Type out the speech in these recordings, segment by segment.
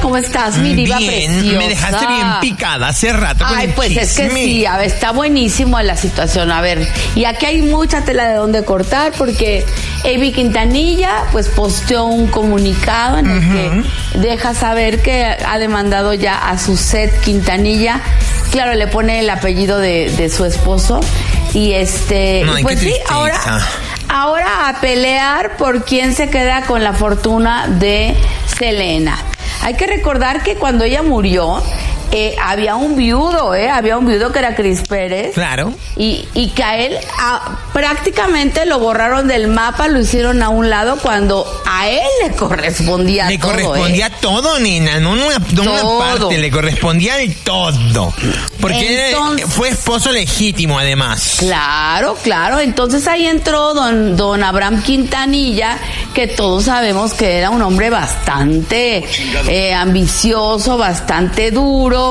¿cómo estás, mi diva bien, preciosa? Me dejaste bien picada hace rato con Ay, el pues chisme. es que sí, a ver, está buenísimo la situación. A ver, y aquí hay mucha tela de dónde cortar porque Ivy Quintanilla pues posteó un comunicado en el que deja saber que ha demandado ya a Suzette Quintanilla. Claro, le pone el apellido de su esposo y No, y pues qué sí, tristeza. ahora a pelear por quién se queda con la fortuna de Selena. Hay que recordar que cuando ella murió, había un viudo que era Chris Pérez. Claro. Y que a él prácticamente lo borraron del mapa, lo hicieron a un lado cuando a él le correspondía todo. Le correspondía todo, nena, no una parte, le correspondía el todo. Porque él fue esposo legítimo, además. Claro. Entonces ahí entró don Abraham Quintanilla, que todos sabemos que era un hombre bastante ambicioso, bastante duro,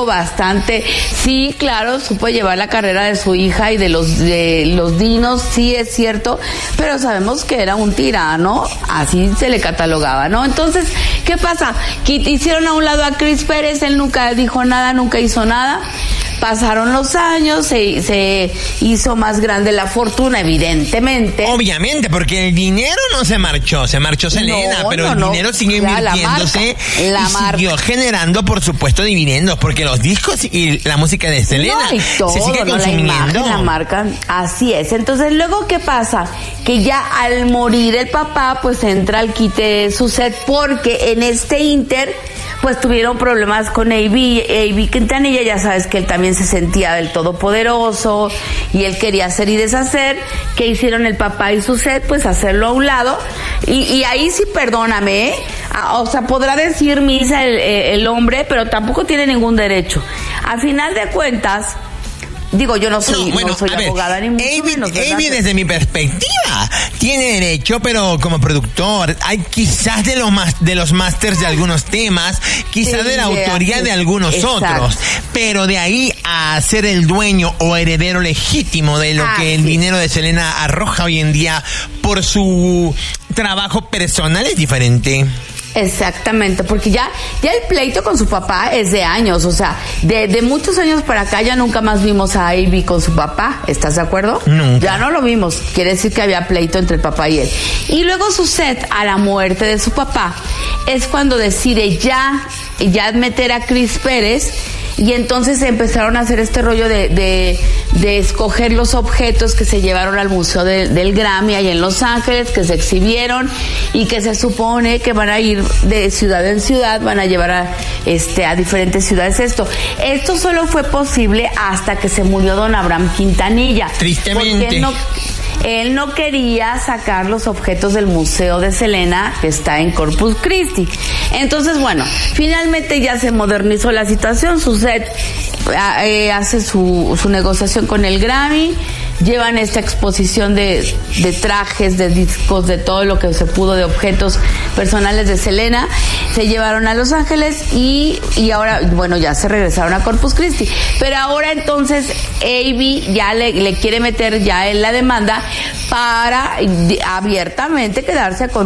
sí, claro, supo llevar la carrera de su hija y de los dinos, sí es cierto, pero sabemos que era un tirano, así se le catalogaba, ¿no? Entonces, ¿qué pasa? Que hicieron a un lado a Chris Pérez, él nunca dijo nada, nunca hizo nada. Pasaron los años, se hizo más grande la fortuna, evidentemente. Obviamente, porque el dinero no se marchó Selena, pero el dinero sigue invirtiéndose y siguió generando, por supuesto, dividendos, porque los discos y la música de Selena se sigue consumiendo. La imagen, la marca, así es. Entonces, luego, ¿qué pasa? Que ya al morir el papá, pues entra al quite Suzette, porque en este inter pues tuvieron problemas con Ivy Quintanilla, ya sabes que él también se sentía del todopoderoso y él quería hacer y deshacer. ¿Qué hicieron el papá y Suzette? Pues hacerlo a un lado y ahí sí, perdóname, o sea, podrá decir misa el hombre, pero tampoco tiene ningún derecho. A final de cuentas, digo, yo no soy abogada ni mucho menos, ¿verdad? Ivy, desde mi perspectiva, tiene derecho, pero como productor, hay quizás de los másters de algunos temas, quizás de la autoría de algunos otros, pero de ahí a ser el dueño o heredero legítimo de lo que el dinero de Selena arroja hoy en día por su trabajo personal es diferente. Exactamente, porque ya el pleito con su papá es de años, o sea, de muchos años para acá ya nunca más vimos a Ivy con su papá, ¿estás de acuerdo? Nunca. Ya no lo vimos, quiere decir que había pleito entre el papá y él. Y luego Suzette, a la muerte de su papá, es cuando decide ya meter a Chris Pérez. Y entonces empezaron a hacer este rollo de escoger los objetos que se llevaron al Museo del Grammy ahí en Los Ángeles, que se exhibieron y que se supone que van a ir de ciudad en ciudad, van a llevar a diferentes ciudades esto. Esto solo fue posible hasta que se murió don Abraham Quintanilla. Tristemente. Él no quería sacar los objetos del Museo de Selena, que está en Corpus Christi. Entonces, bueno, finalmente ya se modernizó la situación. Suzette hace su negociación con el Grammy, llevan esta exposición de trajes, de discos, de todo lo que se pudo, de objetos personales de Selena, se llevaron a Los Ángeles y ahora, bueno, ya se regresaron a Corpus Christi. Pero ahora entonces Ivy ya le quiere meter ya en la demanda para abiertamente quedarse con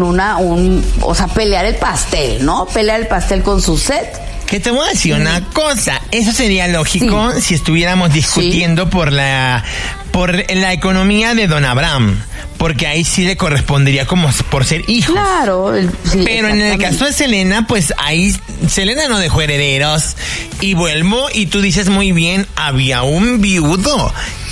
o sea, pelear el pastel, ¿no? Pelear el pastel con Suzette. Que te voy a decir una cosa, eso sería lógico si estuviéramos discutiendo por la economía de don Abraham, porque ahí sí le correspondería como por ser hijo. Claro. Pero en el caso de Selena, pues ahí Selena no dejó herederos. Y vuelvo, y tú dices muy bien, había un viudo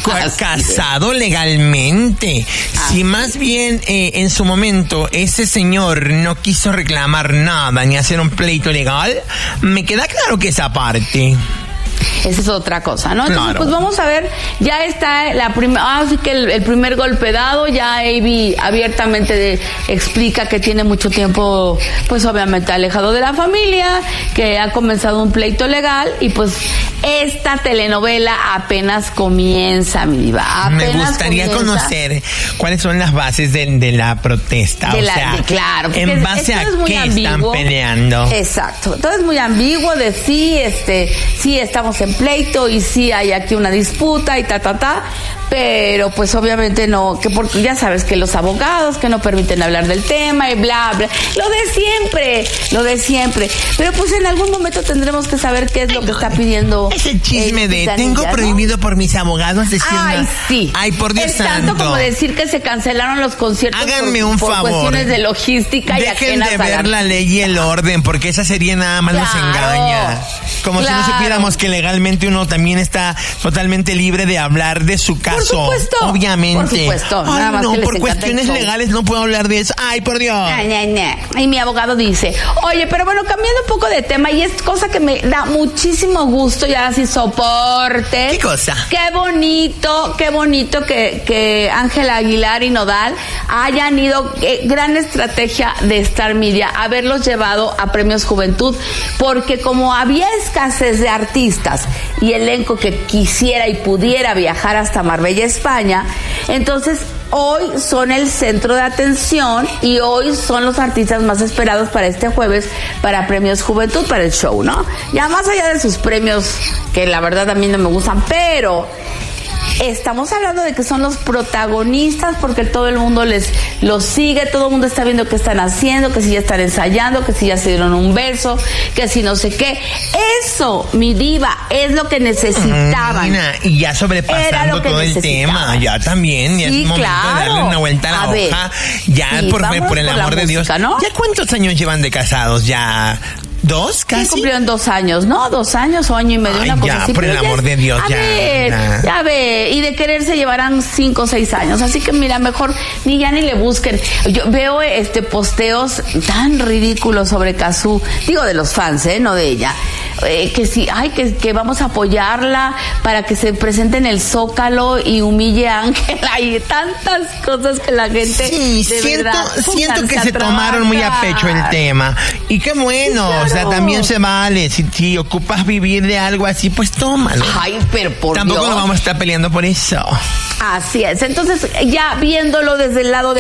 casado legalmente. Si más bien en su momento ese señor no quiso reclamar nada ni hacer un pleito legal, me queda claro que esa parte. Esa es otra cosa, ¿no? Entonces, Claro. pues vamos a ver, ya está así que el primer golpe dado, ya Ivy abiertamente explica que tiene mucho tiempo, pues obviamente alejado de la familia, que ha comenzado un pleito legal y pues esta telenovela apenas comienza, mi diva. Me gustaría conocer cuáles son las bases de la protesta. Claro, en base a qué están peleando. Exacto. Todo es muy ambiguo de sí estamos en pleito y sí hay aquí una disputa y pero pues obviamente no, que porque ya sabes que los abogados que no permiten hablar del tema y bla, bla, lo de siempre. Pero pues en algún momento tendremos que saber qué es lo que está pidiendo. Ese chisme de tengo prohibido por mis abogados decir Ay, sí. Ay, por Dios santo. Tanto como decir que se cancelaron los conciertos. Háganme un favor. Cuestiones de logística y dejen de ver la ley y el orden, porque esa sería nada más nos engaña. Como si no supiéramos que legalmente uno también está totalmente libre de hablar de su caso. Por supuesto. Obviamente. Por supuesto. Ay, nada más no, que por cuestiones legales no puedo hablar de eso. Ay, por Dios. Y mi abogado dice, oye, pero bueno, cambiando un poco de tema, y es cosa que me da muchísimo gusto, ya así soporte. ¿Qué cosa? Qué bonito que Ángela Aguilar y Nodal hayan ido, gran estrategia de Star Media, haberlos llevado a Premios Juventud, porque como había escasez de artistas y elenco que quisiera y pudiera viajar hasta Marbella, España, entonces hoy son el centro de atención y hoy son los artistas más esperados para este jueves para Premios Juventud, para el show, ¿no? Ya más allá de sus premios, que la verdad a mí no me gustan, pero estamos hablando de que son los protagonistas porque todo el mundo los sigue, todo el mundo está viendo qué están haciendo, que si ya están ensayando, que si ya se dieron un beso, que si no sé qué. Eso, mi diva, es lo que necesitaban. Y ya sobrepasando todo el tema, ya también, ya sí, es momento de darle una vuelta a la hoja. Ya, sí, por el amor de Dios, ¿no? ¿Ya cuántos años llevan de casados? Ya... ¿2 casi? Sí, cumplieron 2 años, ¿no? 2 años o año y medio, una cosa así. Por el amor de Dios, ya ve, y de quererse llevarán 5 o 6 años, así que mira, mejor ni le busquen. Yo veo posteos tan ridículos sobre Cazzu, digo de los fans, no de ella, que sí, que vamos a apoyarla para que se presente en el Zócalo y humille a Ángela y tantas cosas que la gente siento que se tomaron muy a pecho el tema, y qué bueno. Sí, claro. O sea, también se vale. Si ocupas vivir de algo así, pues tómalo. Ay, pero por Tampoco Dios. nos vamos a estar peleando por eso. Así es. Entonces, ya viéndolo desde el lado de